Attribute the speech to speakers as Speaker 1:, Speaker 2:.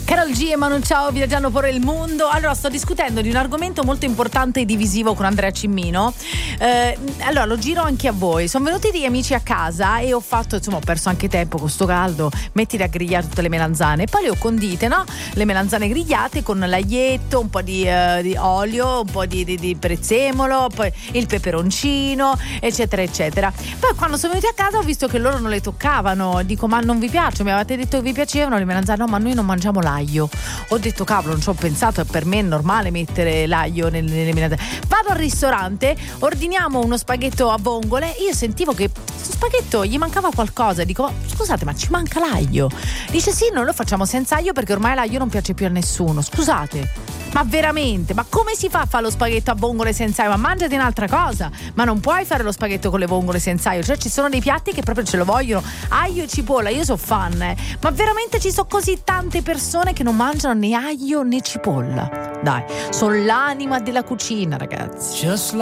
Speaker 1: Carol G e Manu Ciao viaggiando per il mondo. Allora, sto discutendo di un argomento molto importante e divisivo con Andrea Cimmino. Allora, lo giro anche a voi. Sono venuti degli amici a casa e ho fatto, insomma, ho perso anche tempo con sto caldo. Mettili a grigliare tutte le melanzane. Poi le ho condite, no? Le melanzane grigliate con l'aglietto, un po' di olio, un po' di prezzemolo, poi il peperoncino, eccetera, eccetera. Poi quando sono venuti a casa ho visto che loro non le toccavano. Dico, ma non vi piacciono? Mi avete detto che vi piacevano le melanzane? No, ma noi non mangiamo l'aglio. Ho detto, cavolo, non ci ho pensato, per me è normale mettere l'aglio nelle melanzane. Vado al ristorante, ordiniamo uno spaghetto a vongole. Io sentivo che questo spaghetto gli mancava qualcosa. Dico, scusate, ma ci manca l'aglio? Dice, sì, noi lo facciamo senza aglio perché ormai l'aglio non piace più a nessuno. Scusate, ma veramente? Ma come si fa a fare lo spaghetto a vongole senza aglio? Ma mangiati un'altra cosa. Ma non puoi fare lo spaghetto con le vongole senza aglio. Cioè, ci sono dei piatti che proprio ce lo vogliono aglio e cipolla. Io sono fan, ma veramente ci sono così tante persone che non mangiano né aglio né cipolla. Dai, sono l'anima della cucina, ragazzi.
Speaker 2: Just